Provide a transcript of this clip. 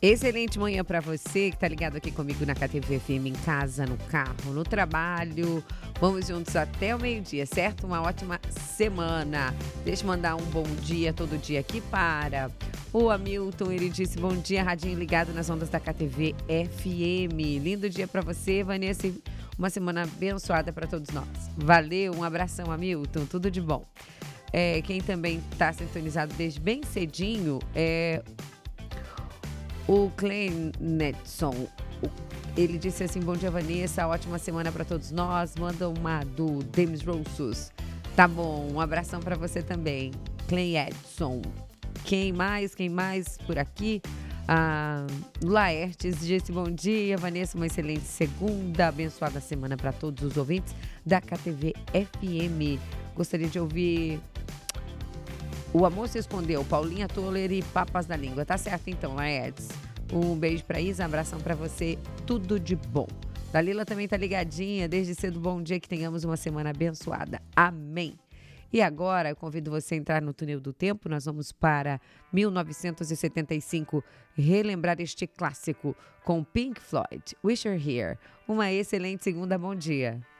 Excelente manhã para você que tá ligado aqui comigo na KTV FM, em casa, no carro, no trabalho. Vamos juntos até o meio-dia, certo? Uma ótima semana. Deixa eu mandar um bom dia todo dia aqui para o Hamilton. Ele disse: bom dia, radinho ligado nas ondas da KTV FM. Lindo dia para você, Vanessa. Uma semana abençoada para todos nós. Valeu, um abração, Hamilton. Tudo de bom. Quem também está sintonizado desde bem cedinho é o Clay Netson. Ele disse assim: bom dia, Vanessa, ótima semana para todos nós. Manda uma do Demis Roussos. Tá bom, um abração para você também, Clay Edson. Quem mais por aqui? Laertes disse: bom dia, Vanessa, uma excelente segunda, abençoada semana para todos os ouvintes da KTV FM. Gostaria de ouvir. O amor se respondeu, Paulinha Toller e Papas da Língua. Tá certo então, Laertes. Um beijo pra Isa, um abração pra você, tudo de bom. Dalila também tá ligadinha, desde cedo, bom dia, que tenhamos uma semana abençoada. Amém. E agora eu convido você a entrar no túnel do tempo, nós vamos para 1975, relembrar este clássico com Pink Floyd, Wish You're Here. Uma excelente segunda, bom dia.